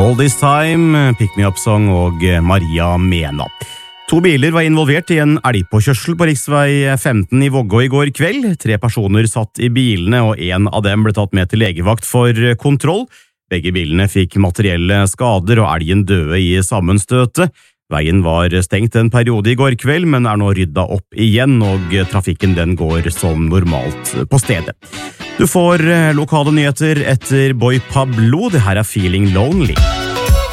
All This Time, Pick Me Up Song og Maria Mena. 2 biler var involvert i en elgpåkjørsel på riksvei 15 i Vågå i går kveld. 3 personer satt i bilene, og en av dem ble tatt med til legevakt for kontroll. Begge bilene fikk materielle skader, og elgen døde i sammenstøtet. Veien var stengt en periode i går kveld, men er nå rydda opp igjen, og trafikken den går som normalt på stedet. Du får lokale nyheter etter Boy Pablo. Det her er Feeling Lonely.